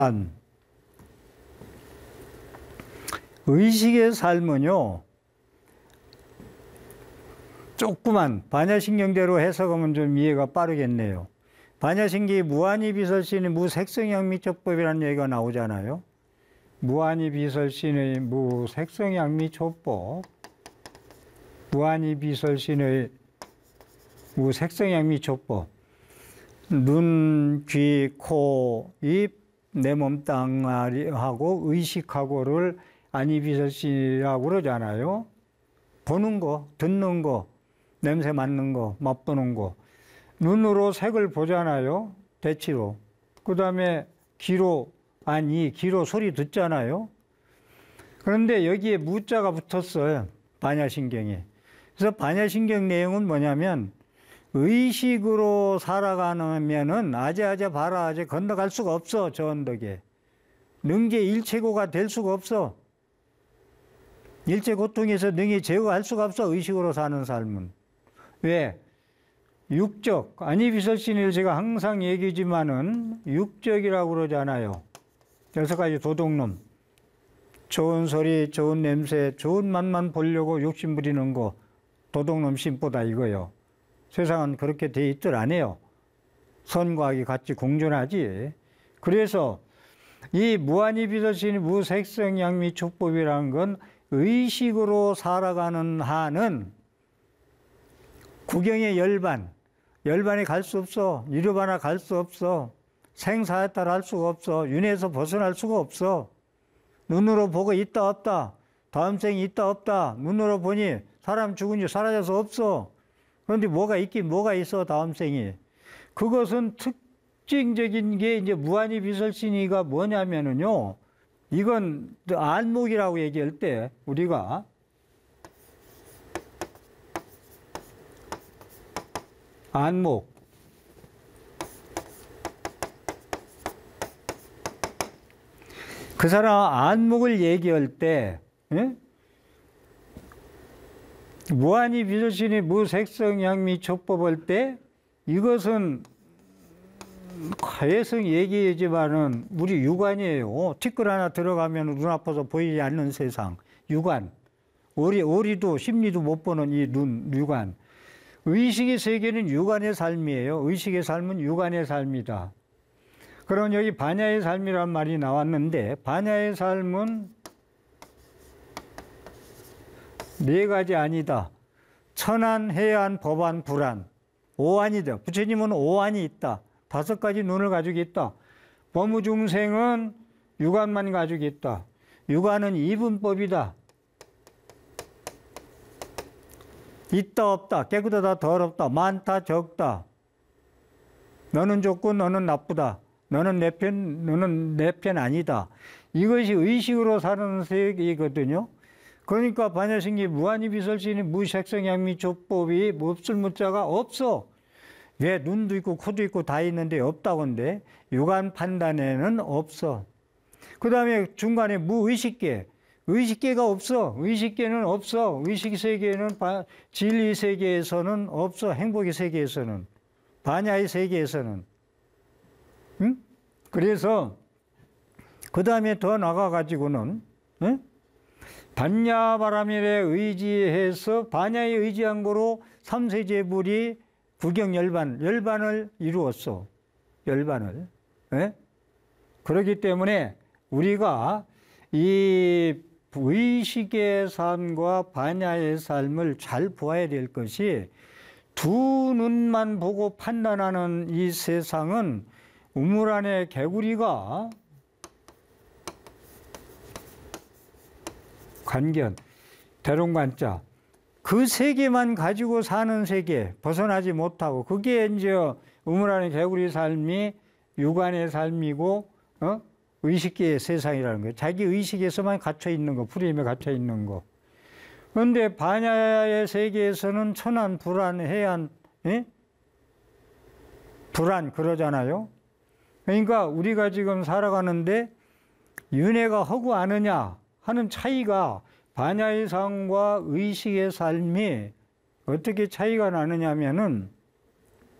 의식의 삶은요, 조그만 반야신경대로 해석하면 좀 이해가 빠르겠네요. 반야신경이 무한히비설신의 무색성양미초법이라는 얘기가 나오잖아요. 무한히비설신의 무색성양미초법, 무한히비설신의 무색성양미초법. 눈, 귀, 코, 입, 내 몸 땅하고 의식하고를 안히비설신이라고 그러잖아요. 보는 거, 듣는 거, 냄새 맡는 거, 맛보는 거. 눈으로 색을 보잖아요. 대치로. 그 다음에 귀로 소리 듣잖아요. 그런데 여기에 무자가 붙었어요. 반야신경에. 그래서 반야신경 내용은 뭐냐면 의식으로 살아가면은 아재 봐라 아재 건너갈 수가 없어. 저 언덕에. 능계 일체고가 될 수가 없어. 일체 고통에서 능히 제어할 수가 없어. 의식으로 사는 삶은. 왜? 육적, 안히비설신을 제가 항상 얘기지만은 육적이라고 그러잖아요. 6가지 도둑놈. 좋은 소리, 좋은 냄새, 좋은 맛만 보려고 욕심 부리는 거. 도둑놈 심보다 이거요. 세상은 그렇게 돼 있들 안 해요. 선과 악이 같이 공존하지. 그래서 이 무한히비설신의 무색성양미초법이라는 건 의식으로 살아가는 한은 구경의 열반에 갈 수 없어. 이르바나 갈 수 없어. 생사에 따라 할 수가 없어. 윤회에서 벗어날 수가 없어. 눈으로 보고 있다 없다. 다음 생이 있다 없다. 눈으로 보니 사람 죽은 지 사라져서 없어. 그런데 뭐가 있긴 뭐가 있어. 다음 생이. 그것은 특징적인 게 이제 무한히비설신이가 뭐냐면은요. 이건 안목이라고 얘기할 때 우리가 안목. 그 사람 안목을 얘기할 때, 예? 무한히비설신의 무색성양미초법 할 때 이것은 가해성 얘기하지만은 우리 육안이에요. 티끌 하나 들어가면 눈 아파서 보이지 않는 세상. 육안. 오리도 심리도 못 보는 이 눈, 육안. 의식의 세계는 육안의 삶이에요. 의식의 삶은 육안의 삶이다. 그럼 여기 반야의 삶이란 말이 나왔는데 반야의 삶은 4가지 아니다. 천안, 해안, 법안, 불안. 오안이다. 부처님은 오안이 있다. 5가지 눈을 가지고 있다. 범우중생은 육안만 가지고 있다. 육안은 이분법이다. 있다 없다. 깨끗하다 더럽다. 많다 적다. 너는 좋고 너는 나쁘다. 너는 내 편 아니다. 이것이 의식으로 사는 세계이거든요. 그러니까 반야신기 무한히비설신의 무색성양미초법이 없을 무자가 없어. 왜? 눈도 있고 코도 있고 다 있는데 없다건데 육안 판단에는 없어. 그 다음에 중간에 무의식계. 의식계가 없어. 의식계는 없어. 의식세계는 진리 세계에서는 없어. 행복의 세계에서는. 반야의 세계에서는. 응? 그래서 그 다음에 더 나가가지고는 응? 반야바라밀에 의지해서 반야에 의지한 거로 삼세제불이 구경열반을 이루었어. 열반을. 예? 그렇기 때문에 우리가 이 의식의 삶과 반야의 삶을 잘 보아야 될 것이 두 눈만 보고 판단하는 이 세상은 우물 안에 개구리가 관견, 대롱관자 그 세계만 가지고 사는 세계 벗어나지 못하고 그게 이제 우물 안에 개구리 삶이 육안의 삶이고 의식계의 세상이라는 거예요. 자기 의식에서만 갇혀 있는 거, 프레임에 갇혀 있는 거. 그런데 반야의 세계에서는 천안, 불안, 해안, 예? 불안 그러잖아요. 그러니까 우리가 지금 살아가는데 윤회가 허구 아느냐 하는 차이가 반야의 삶과 의식의 삶이 어떻게 차이가 나느냐면은